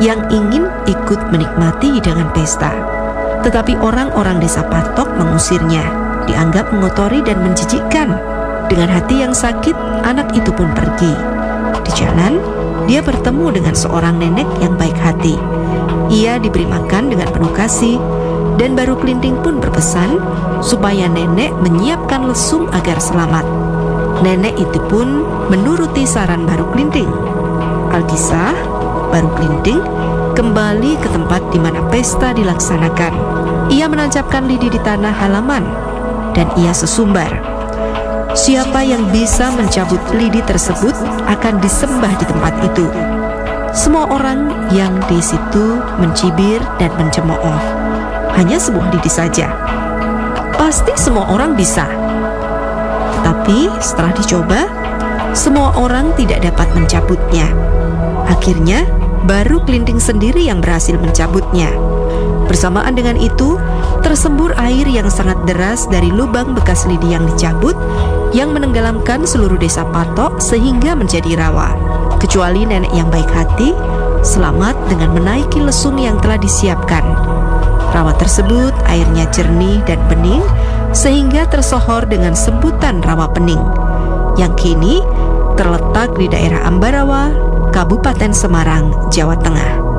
yang ingin ikut menikmati hidangan pesta. Tetapi orang-orang desa Patok mengusirnya, dianggap mengotori dan menjijikkan. Dengan hati yang sakit, anak itu pun pergi. Di jalan, dia bertemu dengan seorang nenek yang baik hati. Ia diberi makan dengan penuh kasih, dan Baru Kelinting pun berpesan supaya nenek menyiapkan lesung agar selamat. Nenek itu pun menuruti saran Baru Kelinting. Alkisah, Baru Kelinting kembali ke tempat di mana pesta dilaksanakan. Ia menancapkan lidi di tanah halaman dan ia sesumbar. Siapa yang bisa mencabut lidi tersebut akan disembah di tempat itu. Semua orang yang di situ mencibir dan mencemooh. Hanya sebuah lidi saja. Pasti semua orang bisa. Tapi setelah dicoba, semua orang tidak dapat mencabutnya. Akhirnya, Baru Kelinting sendiri yang berhasil mencabutnya. Bersamaan dengan itu, tersembur air yang sangat deras dari lubang bekas lidi yang dicabut, yang menenggelamkan seluruh desa Patok sehingga menjadi rawa. Kecuali nenek yang baik hati, selamat dengan menaiki lesung yang telah disiapkan. Rawa tersebut airnya jernih dan bening, sehingga tersohor dengan sebutan Rawa Pening, yang kini terletak di daerah Ambarawa, Kabupaten Semarang, Jawa Tengah.